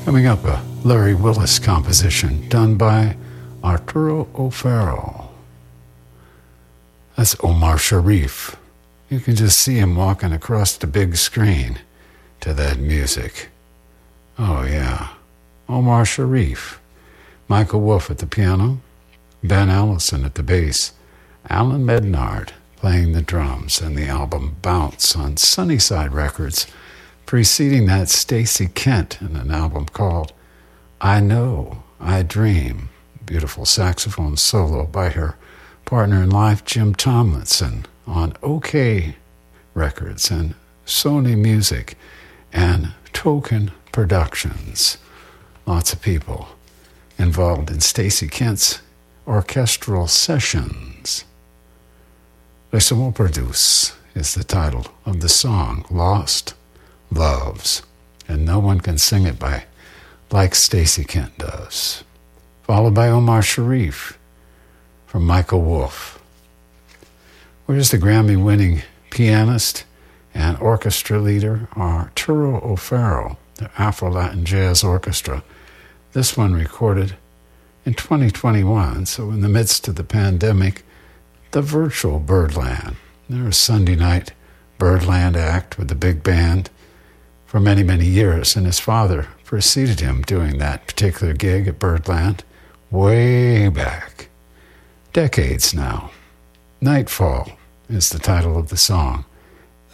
Coming up, a Larry Willis composition done by Arturo O'Farrill. That's Omar Sharif. You can just see him walking across the big screen to that music. Oh yeah, Omar Sharif. Michael Wolff at the piano, Ben Allison at the bass, Alan Mednard playing the drums, and the album Bounce on Sunnyside Records. Preceding that, Stacey Kent in an album called I Know, I Dream. Beautiful saxophone solo by her partner in life, Jim Tomlinson, on OK Records and Sony Music and Token Productions. Lots of people involved in Stacey Kent's orchestral sessions. Laissez-moi produce is the title of the song, Lost Loves, and no one can sing it like Stacey Kent does. Followed by Omar Sharif from Michael Wolff. Where's the Grammy-winning pianist and orchestra leader Arturo O'Farrill, the Afro-Latin Jazz Orchestra. This one recorded in 2021, so in the midst of the pandemic, the virtual Birdland. They're a Sunday night Birdland act with the big band for many, many years, and his father preceded him doing that particular gig at Birdland way back. Decades now. Nightfall is the title of the song.